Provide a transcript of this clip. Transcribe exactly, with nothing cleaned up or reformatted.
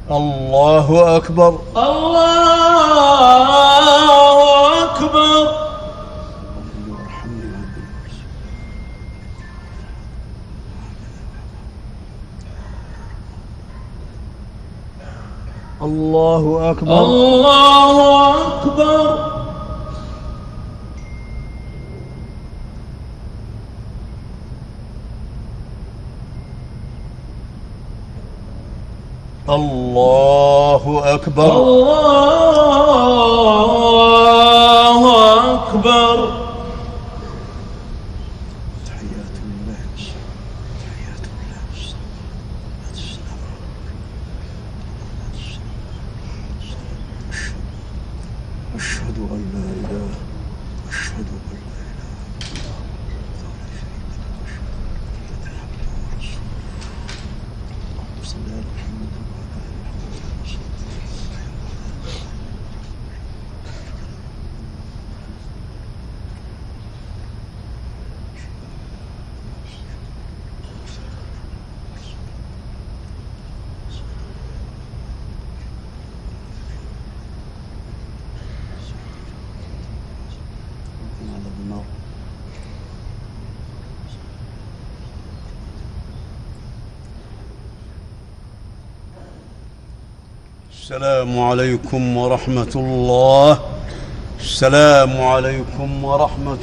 الله أكبر. الله أكبر. الله أكبر. الله أكبر. الله أكبر. الله أكبر. تحيات لله تحيات لله أشهد أن لا إله أشهد أن لا إله اللهم صل على محمد وعلى آل محمد. السلام عليكم ورحمة الله. السلام عليكم ورحمة